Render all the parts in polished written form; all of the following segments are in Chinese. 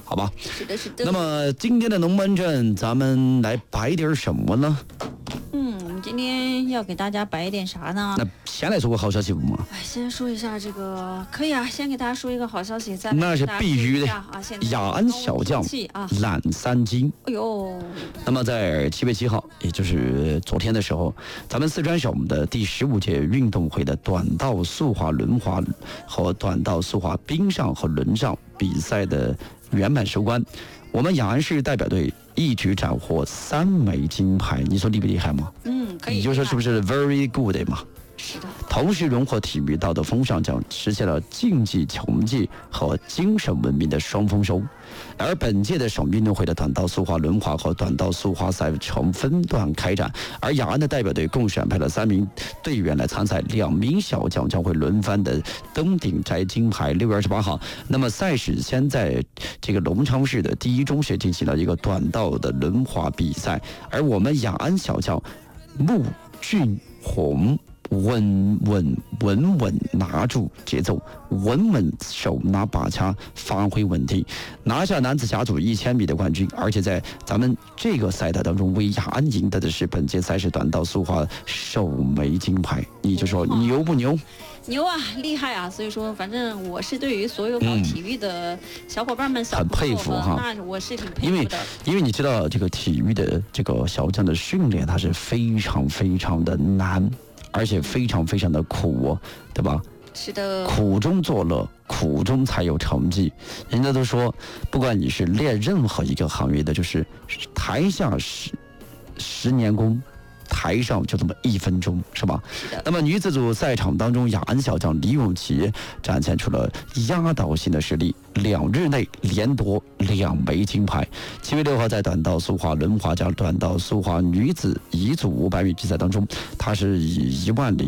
好吧？ 是的，是的。 那么今天的龙门阵，咱们来摆点什么呢？ 我们今天要给大家摆一点啥呢？ 那先来说个好消息嘛。 先说一下这个，可以啊，先给大家说一个好消息，再那是必须的啊！现在雅安小将揽3金。 哎呦， 那么在7月7号，也就是昨天的时候，咱们四川省的第15届运动会的短道速滑轮滑和短道速滑冰上和轮上比赛的圆满收官，我们雅安市代表队一举斩获3枚金牌，你说厉不厉害吗？ 可以。 你就说是不是 very good 嘛？ 是的。 同时荣获体育道德风尚奖，实现了竞技成绩和精神文明的双丰收。而本届的省运动会的短道速滑轮滑和短道速滑赛呈分段开展，而雅安的代表队共选派了3名队员来参赛，2名小将将会轮番的登顶摘金牌。6月28号，那么赛事先在这个龙昌市的第一中学进行了一个短道的轮滑比赛，而我们雅安小将穆俊宏稳拿住节奏，稳手拿把掐，发挥稳定，拿下男子甲组1000米的冠军。而且在咱们这个赛道当中，为雅安赢得的是本届赛事短道速滑首枚金牌。你就说牛不牛？ 牛啊，厉害啊！所以说，反正我是对于所有搞体育的小伙伴们、很佩服哈。 那我是挺佩服的， 因为你知道这个体育的这个小将的训练，它是非常的难。而且非常的苦，对吧？ 是的， 苦中作乐，苦中才有成绩。人家都说，不管你是练任何一个行业的，就是台下十年功，台上就这么1分钟，是吧？那么女子组赛场当中，雅安小将李永琪展现出了压倒性的实力，2日内连夺2枚金牌。7月6号，在短道速滑轮滑加短道速滑女子乙组500米比赛当中，她是以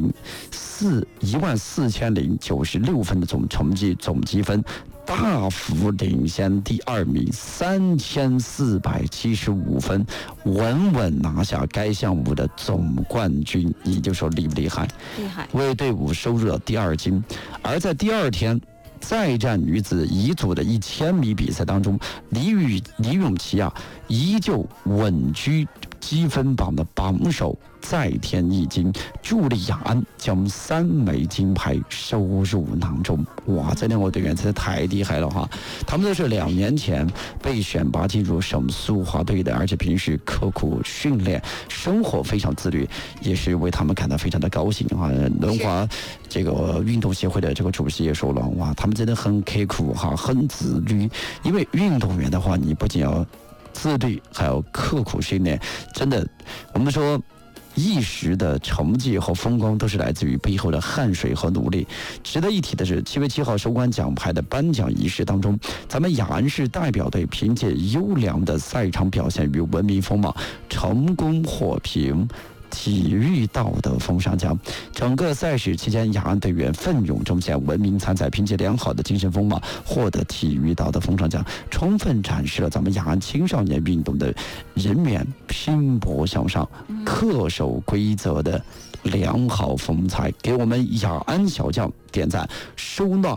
14096分的总成绩总积分，大幅领先第2名3475分，稳拿下该项目的总冠军。你就说厉不厉害？ 厉害， 为队伍收入了第2金。而在第2天再战女子乙组的1000米比赛当中，李永琪依旧稳居积分榜的榜首，再添1金，助力雅安将3枚金牌收入囊中。哇，这2个队员真的太厉害了哈！他们都是2年前被选拔进入省速滑队的，而且平时刻苦训练，生活非常自律，也是为他们感到非常的高兴哈。轮滑这个运动协会的这个主席也说了，哇，他们真的很刻苦哈，很自律。因为运动员的话，你不仅要自律，还要刻苦训练，真的，我们说一时的成绩和风光都是来自于背后的汗水和努力。值得一提的是，7月7号收官奖牌的颁奖仪式当中，咱们雅安市代表队凭借优良的赛场表现与文明风貌，成功获评体育道德风尚奖。整个赛事期间，雅安队员奋勇争先，文明参赛，凭借良好的精神风貌获得体育道德风尚奖，充分展示了咱们雅安青少年运动的人员拼搏向上、恪守规则的良好风采，给我们雅安小将点赞，收纳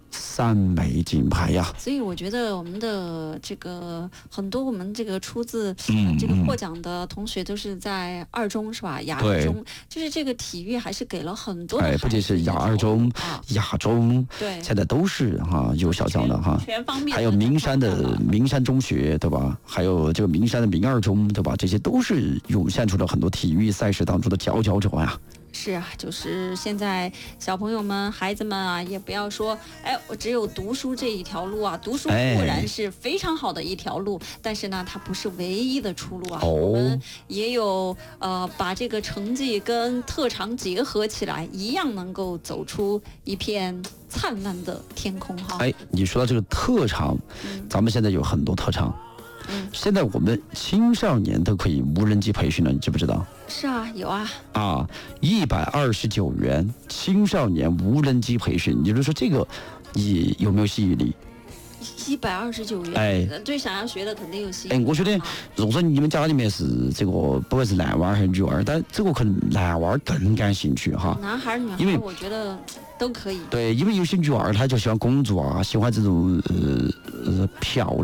3枚金牌呀！ 所以我觉得我们的这个很多我们这个出自这个获奖的同学都是在2中是吧？雅安中，就是这个体育还是给了很多的， 不仅是雅2中、雅中， 对， 现在都是有小将的哈， 全方面， 还有名山中学对吧？还有这个名山的名2中对吧？这些都是涌现出了很多体育赛事当中的佼佼者呀。 是啊，就是现在小朋友们、孩子们啊，也不要说，我只有读书这一条路啊。读书固然是非常好的一条路，但是呢，它不是唯一的出路啊。我们也有把这个成绩跟特长结合起来，一样能够走出一片灿烂的天空哈。 你说到这个特长，咱们现在有很多特长。现在我们青少年都可以无人机培训了，你知不知道？ 是啊，有啊。 129元青少年无人机培训，你就说这个你有没有吸引力 ？129元，对想要学的肯定有吸引力。 我觉得如果说你们家里面是这个不管是男娃还是女娃，但这个可能男娃更感兴趣哈。 男孩女孩，我觉得都可以。 对，因为有些女娃她就喜欢工作啊，喜欢这种漂亮。